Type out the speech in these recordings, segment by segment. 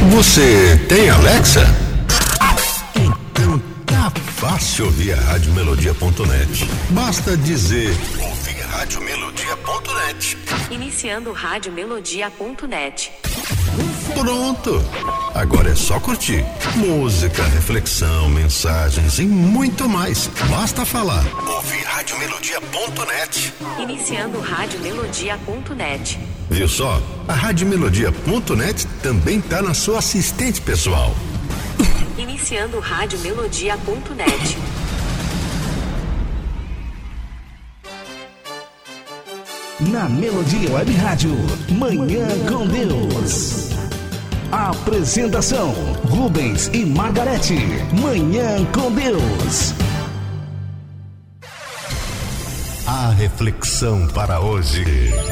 Você tem Alexa? Então tá fácil ouvir a radiomelodia.net. Basta dizer ouvir radiomelodia.net. Iniciando radiomelodia.net. Pronto! Agora é só curtir. Música, reflexão, mensagens e muito mais. Basta falar. Ouvir radiomelodia.net. Iniciando radiomelodia.net. Viu só? A radiomelodia.net também tá na sua assistente pessoal. Iniciando radiomelodia.net. Na Melodia Web Rádio, Manhã com Deus. Apresentação: Rubens e Margarete. Manhã com Deus. A reflexão para hoje.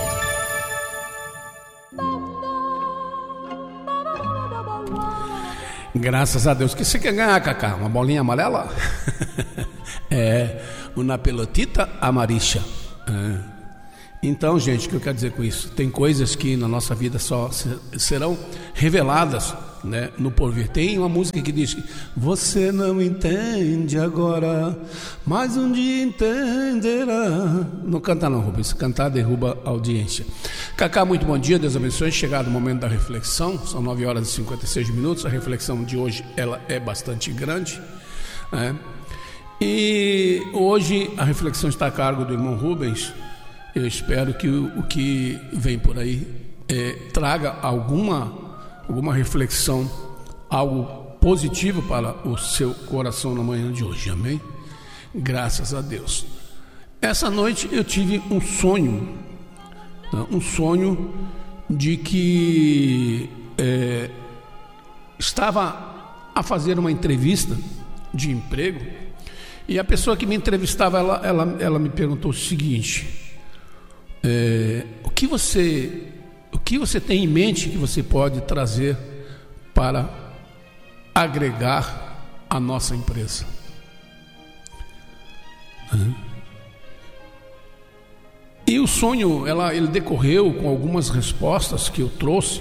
Graças a Deus. O que você quer ganhar, Cacá? Uma bolinha amarela? É, uma pelotita amarisha. Então, gente, o que eu quero dizer com isso? Tem coisas que na nossa vida só serão reveladas, né, no porvir. Tem uma música que diz que você não entende agora, mas um dia entenderá. Não canta não, Rubens. Cantar derruba a audiência. Cacá, muito bom dia, Deus abençoe. Chegado o momento da reflexão, são 9 horas e 56 minutos. A reflexão de hoje, ela é bastante grande, né? E hoje a reflexão está a cargo do irmão Rubens. Eu espero que o que vem por aí traga alguma reflexão, algo positivo para o seu coração na manhã de hoje, amém? Graças a Deus. Essa noite eu tive um sonho de que estava a fazer uma entrevista de emprego e a pessoa que me entrevistava, ela me perguntou o seguinte: o que você tem em mente que você pode trazer para agregar a nossa empresa? E o sonho, ele decorreu com algumas respostas que eu trouxe,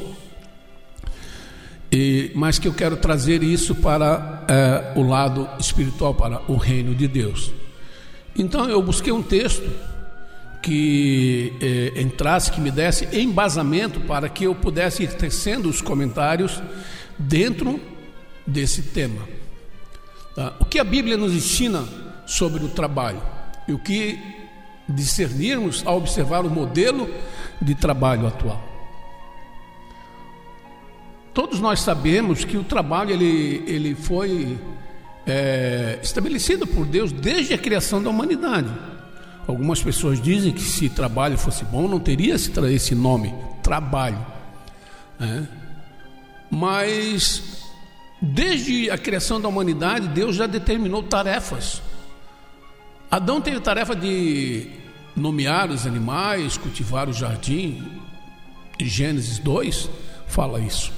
mas que eu quero trazer isso para o lado espiritual, para o reino de Deus. Então eu busquei um texto que entrasse, que me desse embasamento para que eu pudesse ir tecendo os comentários dentro desse tema. Tá? O que a Bíblia nos ensina sobre o trabalho e o que discernirmos ao observar o modelo de trabalho atual. Todos nós sabemos que o trabalho ele foi estabelecido por Deus desde a criação da humanidade. Algumas pessoas dizem que se trabalho fosse bom, não teria esse nome, trabalho. Mas, desde a criação da humanidade, Deus já determinou tarefas. Adão teve a tarefa de nomear os animais, cultivar o jardim. Gênesis 2 fala isso.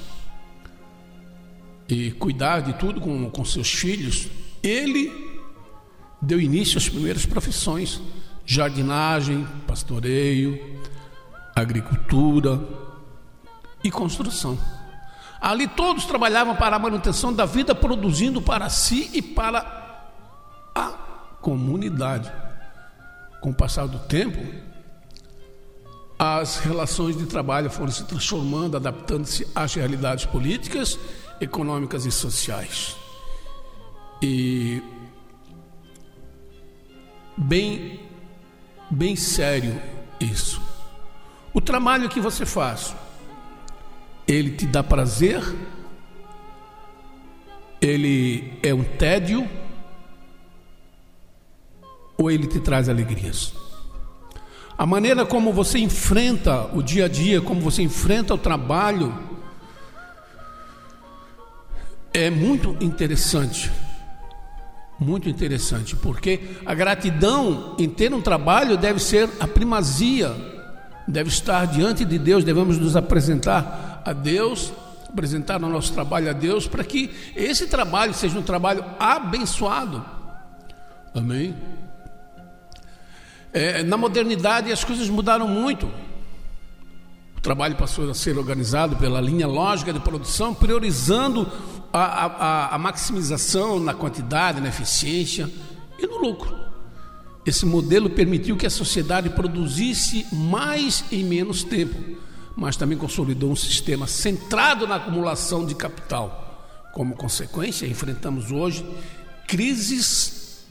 E cuidar de tudo com seus filhos. Ele deu início às primeiras profissões: jardinagem, pastoreio, agricultura e construção. Ali todos trabalhavam para a manutenção da vida, produzindo para si e para a comunidade. Com o passar do tempo, as relações de trabalho foram se transformando, adaptando-se às realidades políticas, econômicas e sociais. E bem sério isso. O trabalho que você faz, ele te dá prazer? Ele é um tédio? Ou ele te traz alegrias? A maneira como você enfrenta o dia a dia, como você enfrenta o trabalho, é muito interessante. Muito interessante, porque a gratidão em ter um trabalho deve ser a primazia, deve estar diante de Deus. Devemos nos apresentar a Deus, apresentar o nosso trabalho a Deus, para que esse trabalho seja um trabalho abençoado. Amém? Na modernidade as coisas mudaram muito. O trabalho passou a ser organizado pela linha lógica de produção, priorizando a maximização na quantidade, na eficiência e no lucro. Esse modelo permitiu que a sociedade produzisse mais em menos tempo, mas também consolidou um sistema centrado na acumulação de capital. Como consequência, enfrentamos hoje crises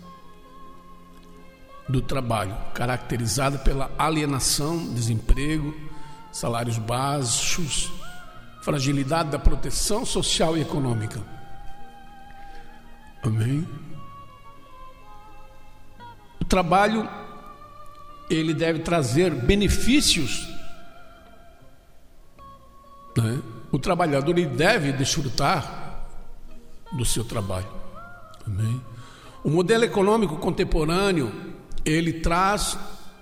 do trabalho, caracterizada pela alienação, desemprego, salários baixos, fragilidade da proteção social e econômica. Amém? O trabalho, ele deve trazer benefícios, né? O trabalhador, ele deve desfrutar do seu trabalho. Amém? O modelo econômico contemporâneo, ele traz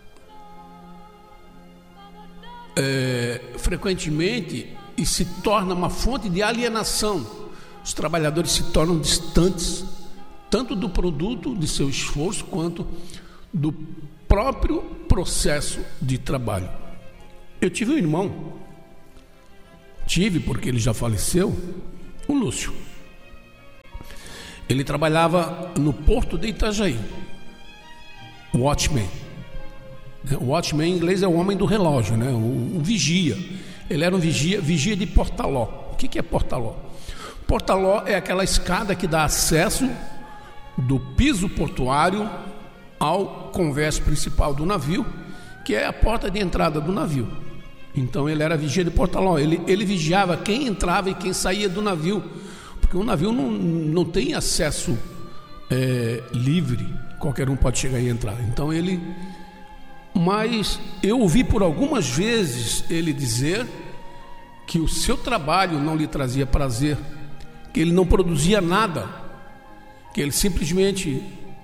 frequentemente e se torna uma fonte de alienação. Os trabalhadores se tornam distantes tanto do produto de seu esforço quanto do próprio processo de trabalho. Eu tive um irmão, porque ele já faleceu, o Lúcio. Ele trabalhava no porto de Itajaí, o watchman. O watchman em inglês é o homem do relógio, né? O vigia. Ele era um vigia de portaló. O que é portaló? Portaló é aquela escada que dá acesso do piso portuário ao convés principal do navio, que é a porta de entrada do navio. Então ele era vigia de portaló. Ele vigiava quem entrava e quem saía do navio, porque o navio não tem acesso livre, qualquer um pode chegar e entrar. Então mas eu ouvi por algumas vezes ele dizer que o seu trabalho não lhe trazia prazer, que ele não produzia nada, que ele simplesmente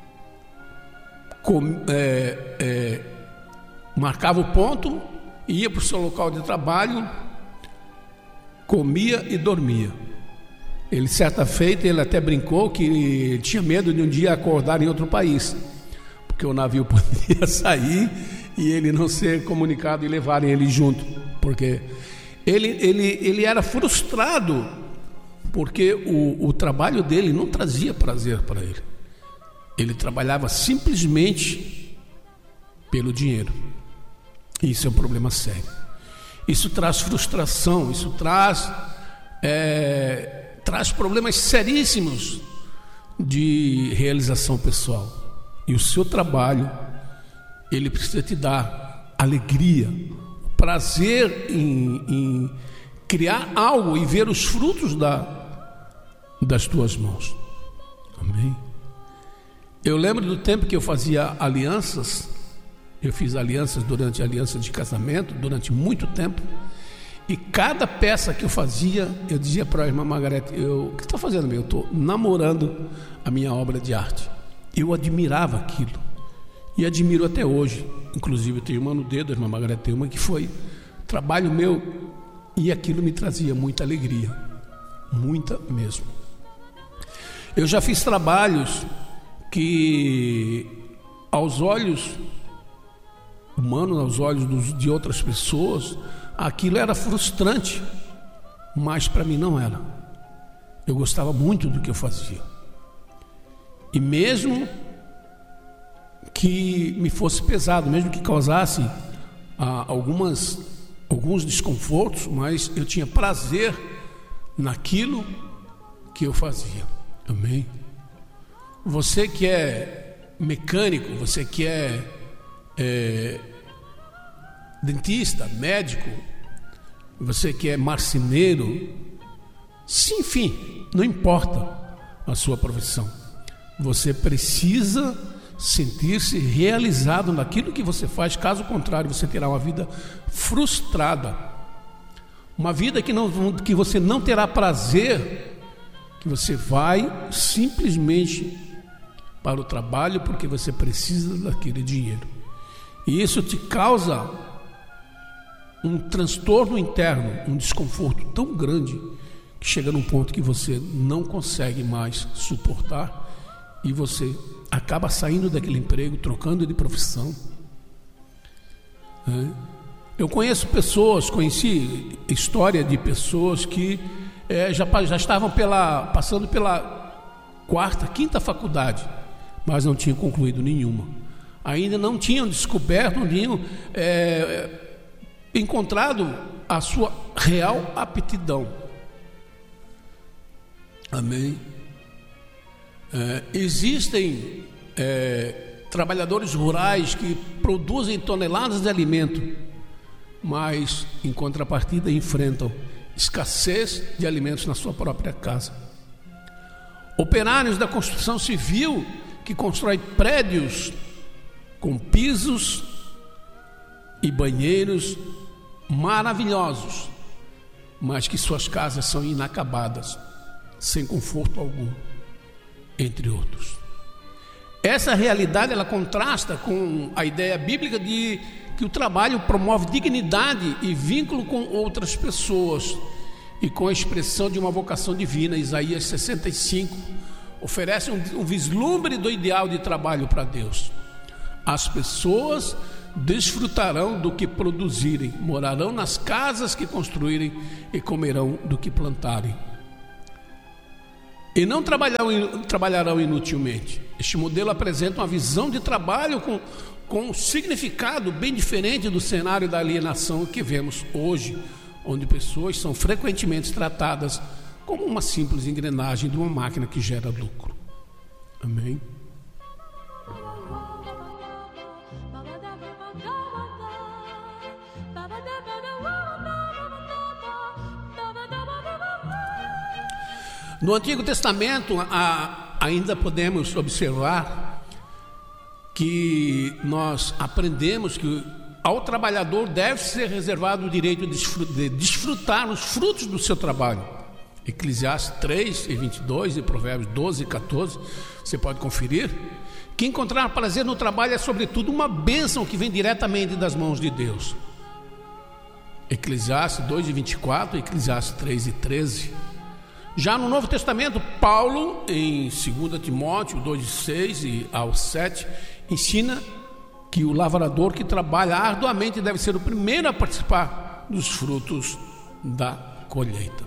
marcava o ponto, ia para o seu local de trabalho, comia e dormia. Ele, certa feita, ele até brincou que tinha medo de um dia acordar em outro país, porque o navio poderia sair e ele não ser comunicado e levarem ele junto, porque ele era frustrado, porque o trabalho dele não trazia prazer para ele. Ele trabalhava simplesmente pelo dinheiro. Isso é um problema sério. Isso traz frustração, isso traz problemas seríssimos de realização pessoal. E o seu trabalho, ele precisa te dar alegria, prazer em criar algo e ver os frutos das tuas mãos. Amém? Eu lembro do tempo que eu fazia alianças. Eu fiz alianças durante a aliança de casamento, durante muito tempo. E cada peça que eu fazia, eu dizia para a irmã Margarete: o que você está fazendo, meu? Eu estou namorando a minha obra de arte. Eu admirava aquilo. E admiro até hoje. Inclusive eu tenho uma no dedo, a irmã Margarete tem uma que foi trabalho meu. E aquilo me trazia muita alegria. Muita mesmo. Eu já fiz trabalhos que aos olhos humanos, aos olhos de outras pessoas, aquilo era frustrante, mas para mim não era. Eu gostava muito do que eu fazia. E mesmo que me fosse pesado, mesmo que causasse alguns desconfortos, mas eu tinha prazer naquilo que eu fazia. Amém? Você que é mecânico, você que é dentista, médico, você que é marceneiro, sim, enfim, não importa a sua profissão, você precisa sentir-se realizado naquilo que você faz. Caso contrário, você terá uma vida frustrada, uma vida que você não terá prazer, que você vai simplesmente para o trabalho porque você precisa daquele dinheiro. E isso te causa um transtorno interno, um desconforto tão grande que chega num ponto que você não consegue mais suportar e você acaba saindo daquele emprego, trocando de profissão. Eu conheci história de pessoas que já estavam passando pela 4ª, 5ª faculdade, mas não tinham concluído nenhuma. Ainda não tinham descoberto, não tinham encontrado a sua real aptidão. Amém? Existem trabalhadores rurais que produzem toneladas de alimento, mas em contrapartida enfrentam escassez de alimentos na sua própria casa. Operários da construção civil que constroem prédios com pisos e banheiros maravilhosos, mas que suas casas são inacabadas, sem conforto algum, entre outros. Essa realidade, ela contrasta com a ideia bíblica de que o trabalho promove dignidade e vínculo com outras pessoas, e com a expressão de uma vocação divina. Isaías 65 oferece um vislumbre do ideal de trabalho para Deus. As pessoas desfrutarão do que produzirem, morarão nas casas que construírem e comerão do que plantarem. E não trabalharão inutilmente. Este modelo apresenta uma visão de trabalho com um significado bem diferente do cenário da alienação que vemos hoje, onde pessoas são frequentemente tratadas como uma simples engrenagem de uma máquina que gera lucro. Amém? No Antigo Testamento ainda podemos observar que nós aprendemos que ao trabalhador deve ser reservado o direito de desfrutar os frutos do seu trabalho. Eclesiastes 3:22 e Provérbios 12:14, você pode conferir, que encontrar prazer no trabalho é sobretudo uma bênção que vem diretamente das mãos de Deus. Eclesiastes 2:24 e Eclesiastes 3:13. Já no Novo Testamento, Paulo, em 2 Timóteo 2:6 e ao 7, ensina que o lavrador que trabalha arduamente deve ser o primeiro a participar dos frutos da colheita.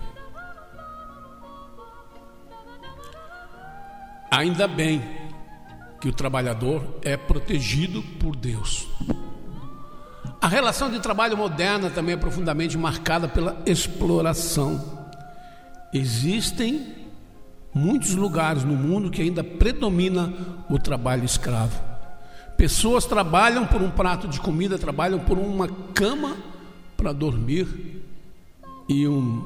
Ainda bem que o trabalhador é protegido por Deus. A relação de trabalho moderna também é profundamente marcada pela exploração. Existem muitos lugares no mundo que ainda predomina o trabalho escravo. Pessoas trabalham por um prato de comida, trabalham por uma cama para dormir e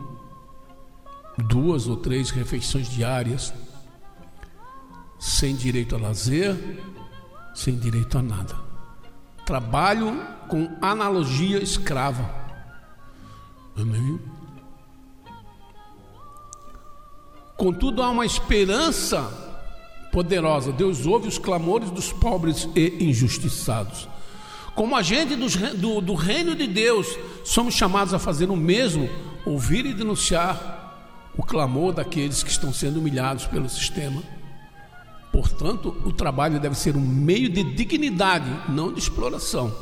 2 ou 3 refeições diárias, sem direito a lazer, sem direito a nada. Trabalho com analogia escrava. Amém? Contudo, há uma esperança poderosa. Deus ouve os clamores dos pobres e injustiçados. Como agente do reino de Deus, somos chamados a fazer o mesmo, ouvir e denunciar o clamor daqueles que estão sendo humilhados pelo sistema. Portanto, o trabalho deve ser um meio de dignidade, não de exploração.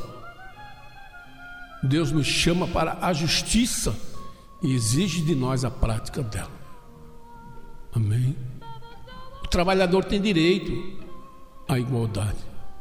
Deus nos chama para a justiça e exige de nós a prática dela. Amém? O trabalhador tem direito à igualdade.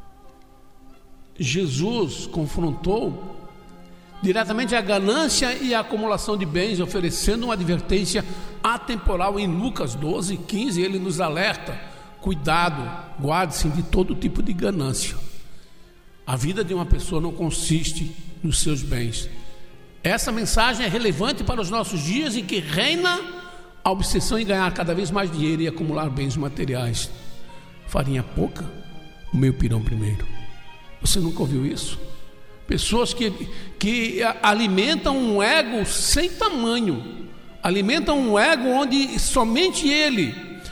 Jesus confrontou diretamente a ganância e a acumulação de bens, oferecendo uma advertência atemporal em Lucas 12:15. Ele nos alerta: cuidado, guarde-se de todo tipo de ganância. A vida de uma pessoa não consiste nos seus bens. Essa mensagem é relevante para os nossos dias, em que reina a obsessão em ganhar cada vez mais dinheiro e acumular bens materiais. Farinha pouca, o meu pirão primeiro. Você nunca ouviu isso? Pessoas que alimentam um ego sem tamanho, alimentam um ego onde somente ele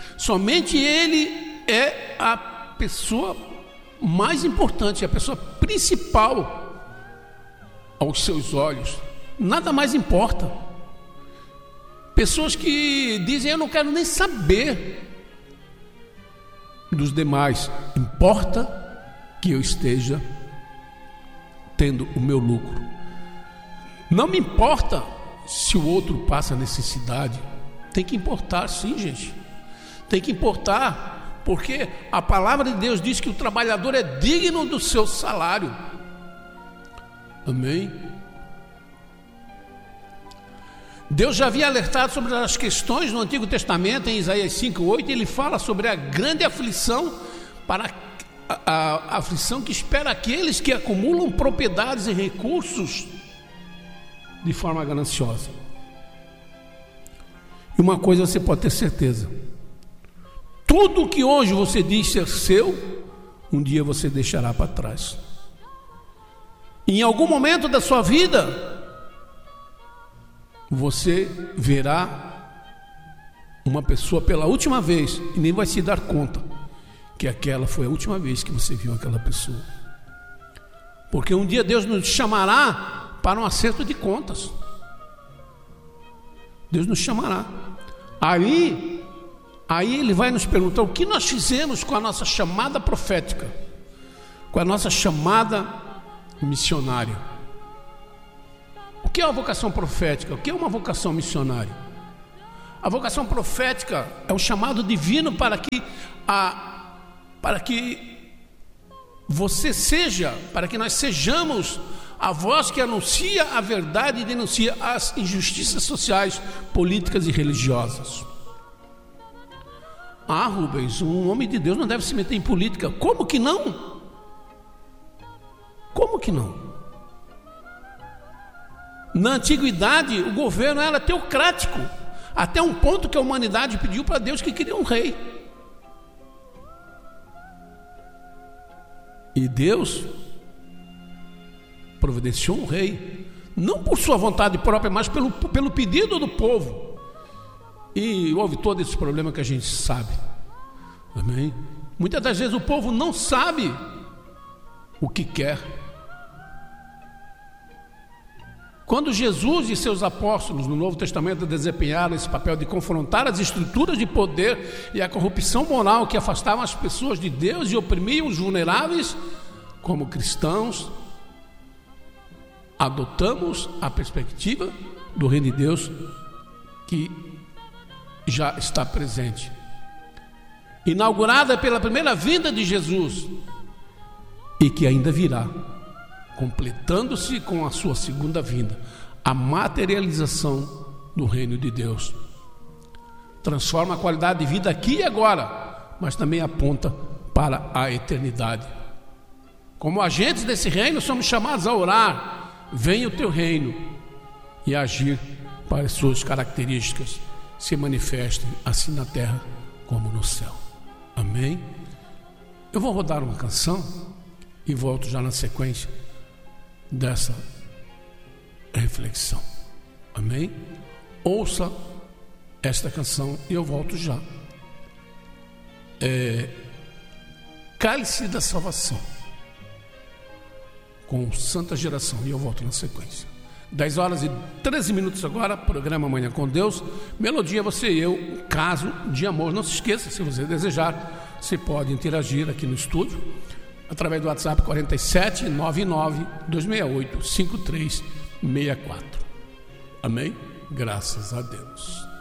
é a pessoa mais importante, a pessoa principal aos seus olhos. Nada mais importa. Pessoas que dizem: eu não quero nem saber dos demais, importa que eu esteja tendo o meu lucro. Não me importa se o outro passa necessidade. Tem que importar, sim, gente. Tem que importar, porque a palavra de Deus diz que o trabalhador é digno do seu salário. Amém? Deus já havia alertado sobre as questões no Antigo Testamento, em Isaías 5:8, ele fala sobre a grande aflição, para a aflição que espera aqueles que acumulam propriedades e recursos de forma gananciosa. E uma coisa você pode ter certeza: tudo que hoje você diz ser seu, um dia você deixará para trás. Em algum momento da sua vida, você verá uma pessoa pela última vez e nem vai se dar conta que aquela foi a última vez que você viu aquela pessoa. Porque um dia Deus nos chamará para um acerto de contas. Deus nos chamará. Aí Ele vai nos perguntar o que nós fizemos com a nossa chamada profética, com a nossa chamada missionária. O que é uma vocação profética? O que é uma vocação missionária? A vocação profética é um chamado divino para que nós sejamos a voz que anuncia a verdade e denuncia as injustiças sociais, políticas e religiosas. Rubens, um homem de Deus não deve se meter em política. Como que não? Como que não? Na antiguidade, o governo era teocrático, até um ponto que a humanidade pediu para Deus que queria um rei. E Deus providenciou um rei, não por sua vontade própria, mas pelo pedido do povo. E houve todo esse problema que a gente sabe. Amém? Muitas das vezes o povo não sabe o que quer. Quando Jesus e seus apóstolos no Novo Testamento desempenharam esse papel de confrontar as estruturas de poder e a corrupção moral que afastavam as pessoas de Deus e oprimiam os vulneráveis, como cristãos, adotamos a perspectiva do reino de Deus que já está presente, inaugurada pela primeira vinda de Jesus e que ainda virá, completando-se com a sua segunda vinda, a materialização do reino de Deus. Transforma a qualidade de vida aqui e agora, mas também aponta para a eternidade. Como agentes desse reino, somos chamados a orar: venha o teu reino, e agir para as suas características se manifestem assim na terra como no céu. Amém? Eu vou rodar uma canção e volto já na sequência dessa reflexão. Amém? Ouça esta canção e eu volto já. Cálice da Salvação, com Santa Geração, e eu volto na sequência. 10h13 agora, programa Manhã com Deus, melodia Você e Eu, um caso de amor. Não se esqueça, se você desejar, você pode interagir aqui no estúdio através do WhatsApp 4799-268-5364. Amém? Graças a Deus.